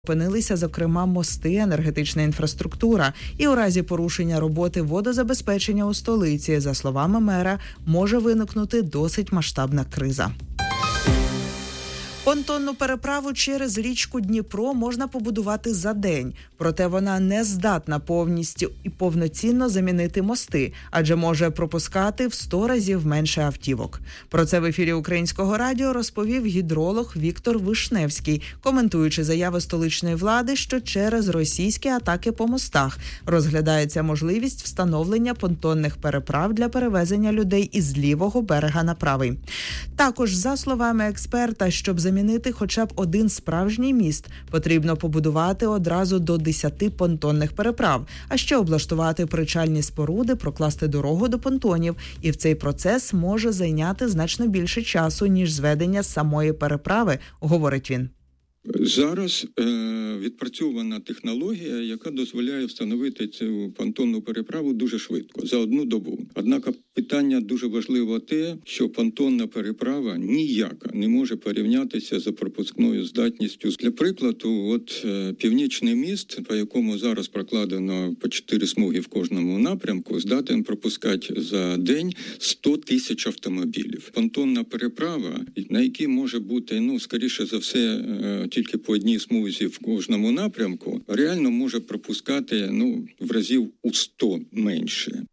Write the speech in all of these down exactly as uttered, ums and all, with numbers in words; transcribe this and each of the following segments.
Опинилися, зокрема, мости, енергетична інфраструктура. І у разі порушення роботи водозабезпечення у столиці, за словами мера, може виникнути досить масштабна криза. Понтонну переправу через річку Дніпро можна побудувати за день, проте вона не здатна повністю і повноцінно замінити мости, адже може пропускати в сто разів менше автівок. Про це в ефірі Українського радіо розповів гідролог Віктор Вишневський, коментуючи заяви столичної влади, що через російські атаки по мостах розглядається можливість встановлення понтонних переправ для перевезення людей із лівого берега на правий. Також, за словами експерта, щоб замінити хоча б один справжній міст, потрібно побудувати одразу до десяти понтонних переправ, а ще облаштувати причальні споруди, прокласти дорогу до понтонів. І в цей процес може зайняти значно більше часу, ніж зведення самої переправи, говорить він. Зараз е, відпрацьована технологія, яка дозволяє встановити цю понтонну переправу дуже швидко, за одну добу. Однак питання дуже важливо те, що понтонна переправа ніяка не може порівнятися за пропускною здатністю. Для прикладу, от е, Північний міст, по якому зараз прокладено по чотири смуги в кожному напрямку, здатен пропускати за день сто тисяч автомобілів. Понтонна переправа, на якій може бути, ну, скоріше за все, е, тільки по одній смузі в кожному напрямку, реально може пропускати, ну, в разів у сто менше.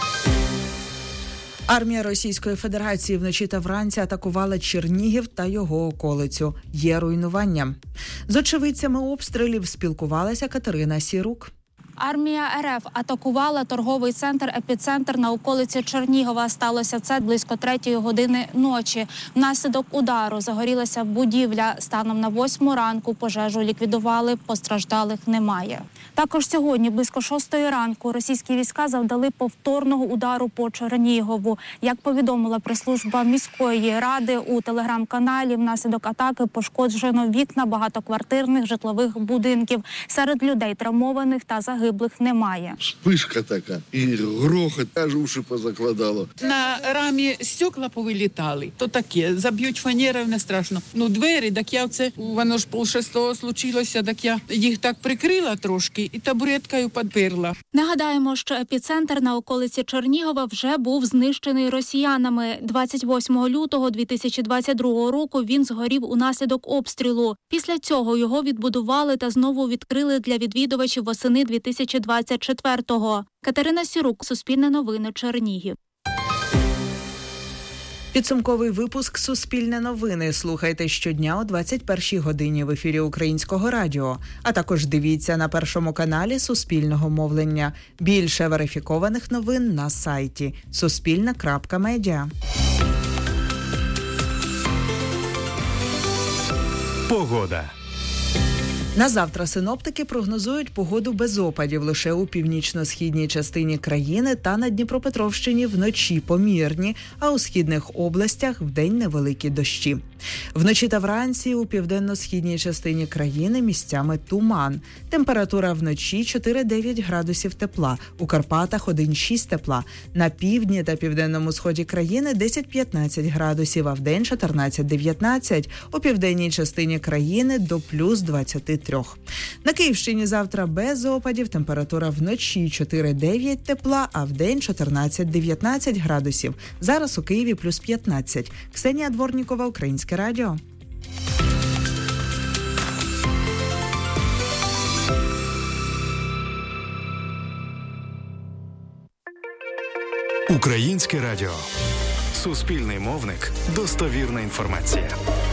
Армія Російської Федерації вночі та вранці атакувала Чернігів та його околицю. Є руйнування. З очевидцями обстрілів спілкувалася Катерина Сірук. Армія РФ атакувала торговий центр «Епіцентр» на околиці Чернігова. Сталося це близько третьої години ночі. Внаслідок удару загорілася будівля. Станом на восьму ранку пожежу ліквідували, постраждалих немає. Також сьогодні близько шостої ранку російські війська завдали повторного удару по Чернігову. Як повідомила прес-служба міської ради у телеграм-каналі, внаслідок атаки пошкоджено вікна багатоквартирних житлових будинків. Серед людей травмованих та загиблих немає. Вспишка така і грохот, аж уші позакладало. На рамі стекла повилітали. То таке, заб'ють фанерою, не страшно. Ну, двері, так я це, воно ж пол шестого случилося, так я їх так прикрила трошки і табуреткою підперла. Нагадаємо, що епіцентр на околиці Чернігова вже був знищений росіянами. двадцять восьмого лютого дві тисячі двадцять другого року він згорів унаслідок обстрілу. Після цього його відбудували та знову відкрили для відвідувачів восени дві тисячі двадцять четвертого. Катерина Сірук, Суспільне новини, Чернігів. Підсумковий випуск «Суспільне новини» слухайте щодня о двадцять першій годині в ефірі Українського радіо. А також дивіться на Першому каналі Суспільного мовлення. Більше верифікованих новин на сайті суспільне крапка медіа. Погода. На завтра синоптики прогнозують погоду без опадів лише у північно-східній частині країни та на Дніпропетровщині вночі помірні, а у східних областях вдень невеликі дощі. Вночі та вранці у південно-східній частині країни місцями туман. Температура вночі чотири-дев'ять градусів тепла, у Карпатах один-шість тепла, на півдні та південному сході країни десять-п'ятнадцять градусів, а вдень чотирнадцять-дев'ятнадцять, у південній частині країни до плюс двадцять три. На Київщині завтра без опадів, температура вночі чотири-дев'ять тепла, а вдень чотирнадцять-дев'ятнадцять градусів. Зараз у Києві плюс п'ятнадцять. Ксенія Дворнікова, Українське радіо. Українське радіо. Суспільний мовник. Достовірна інформація.